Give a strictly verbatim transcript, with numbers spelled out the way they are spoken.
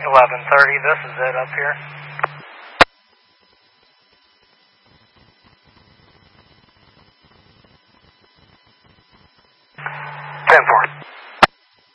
eleven thirty, this is it up here. ten four.